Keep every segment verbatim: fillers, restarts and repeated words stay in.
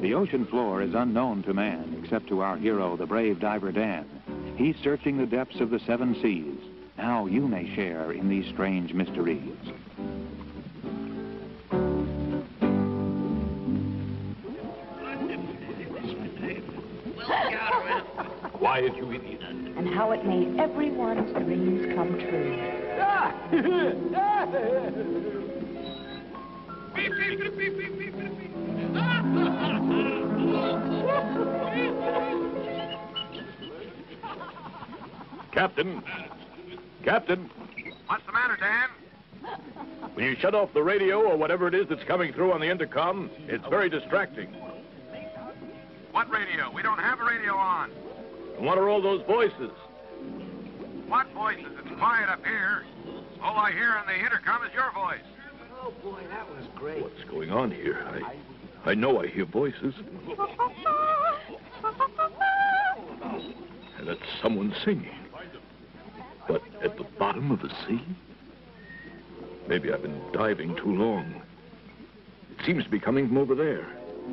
The ocean floor is unknown to man, except to our hero, the brave diver Dan. He's searching the depths of the seven seas. Now you may share in these strange mysteries. Quiet, you idiot. And how it made everyone's dreams come true. Captain! Captain! What's the matter, Dan? Will you shut off the radio or whatever it is that's coming through on the intercom? It's very distracting. What radio? We don't have a radio on. And what are all those voices? What voices? It's quiet up here. All I hear on the intercom is your voice. Oh, boy, that was great. What's going on here? I, I know I hear voices. And that's someone singing. But at the bottom of the sea? Maybe I've been diving too long. It seems to be coming from over there.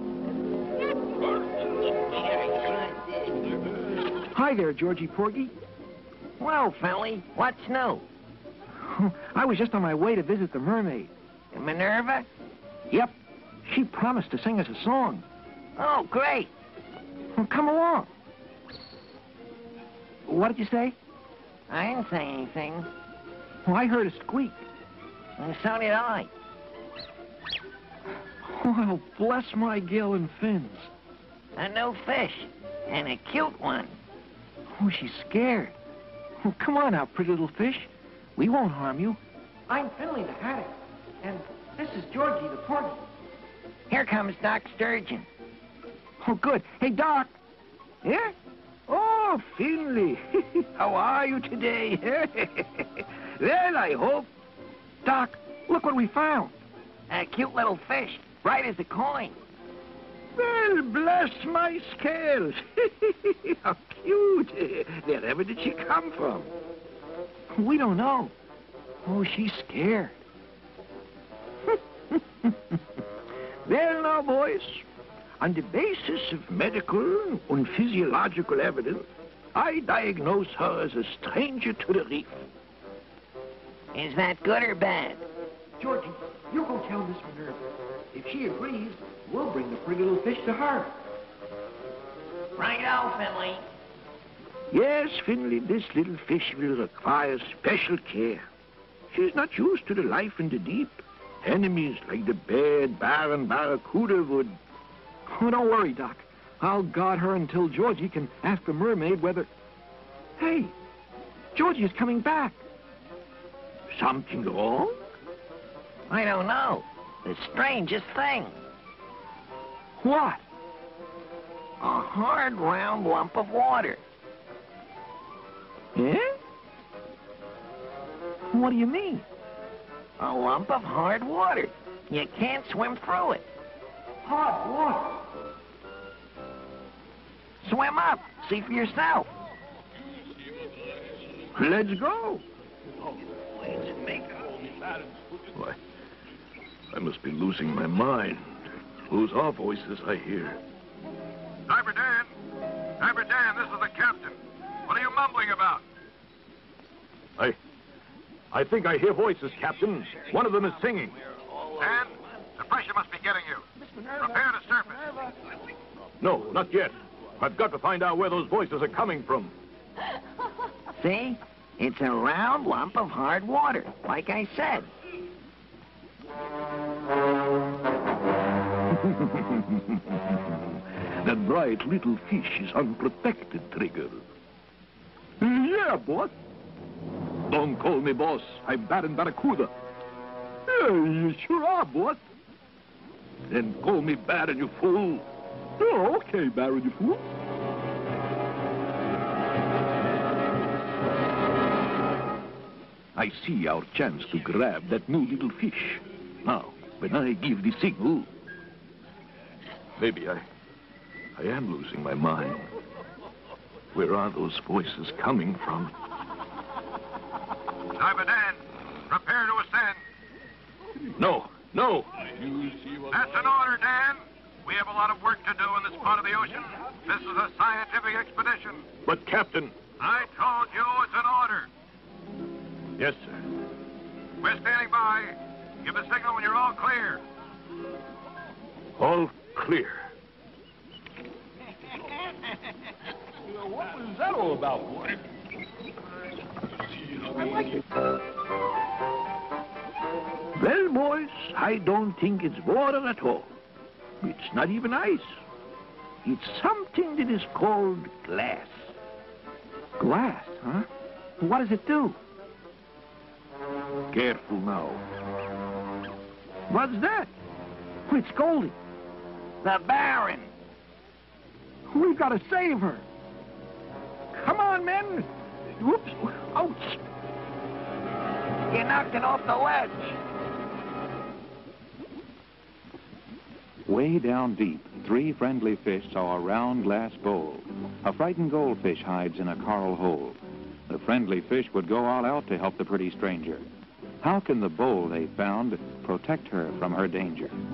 Hi there, Georgie Porgy. Well, Felly, what's new? I was just on my way to visit the mermaid. Minerva? Yep. She promised to sing us a song. Oh, great. Well, come along. What did you say? I didn't say anything. Well, I heard a squeak. And so did I. Well, bless my gill and fins. A new fish. And a cute one. Oh, she's scared. Oh, come on now, pretty little fish. We won't harm you. I'm Finley the haddock. And this is Georgie the porgy. Here comes Doc Sturgeon. Oh, good. Hey, Doc. Yeah? Oh, Finley. How are you today? Well, I hope. Doc, look what we found. A cute little fish, bright as a coin. Well, bless my scales. How cute. Wherever did she come from? We don't know. Oh, she's scared. Well, now, boys, on the basis of medical and physiological evidence, I diagnose her as a stranger to the reef. Is that good or bad? Georgie, you go tell Miss Minerva. If she agrees, we'll bring the pretty little fish to her. Right-o, Finley. Yes, Finley, this little fish will require special care. She's not used to the life in the deep. Enemies like the bad bar and barracuda would... Oh, don't worry, Doc. I'll guard her until Georgie can ask the mermaid whether... Hey, Georgie is coming back. Something wrong? I don't know. The strangest thing. What? A hard, round lump of water. Eh? What do you mean? A lump of hard water. You can't swim through it. Hard water? Swim up. See for yourself. Let's go. Why, I must be losing my mind. Whose are voices I hear? Diver Dan! Diver Dan, this is the captain. What are you mumbling about? I... I think I hear voices, Captain. One of them is singing. Dan, the pressure must be getting you. Prepare to surface. No, not yet. I've got to find out where those voices are coming from. See? It's a round lump of hard water, like I said. That bright little fish is unprotected, Trigger. Yeah, boss. Don't call me boss. I'm Baron Barracuda. Yeah, you sure are, boss. Then call me Baron, you fool. Oh, okay, Baron, you fool. I see our chance to grab that new little fish. Now, when I give the signal... Maybe I... I am losing my mind. Where are those voices coming from? Diver Dan, prepare to ascend. No, no. That's an order, Dan. We have a lot of work to do in this part of the ocean. This is a scientific expedition. But, Captain... I told you it's an order. Yes, sir. We're standing by. Give the signal when you're all clear. All clear. What was that all about, boy? I like it. Well, boys, I don't think it's water at all. It's not even ice. It's something that is called glass. Glass, huh? What does it do? Careful now. What's that? Oh, it's Goldie. The Baron. We've got to save her. Come on, men. Whoops. Ouch. You knocked it off the ledge. Way down deep, three friendly fish saw a round glass bowl. A frightened goldfish hides in a coral hole. The friendly fish would go all out to help the pretty stranger. How can the bowl they found protect her from her danger?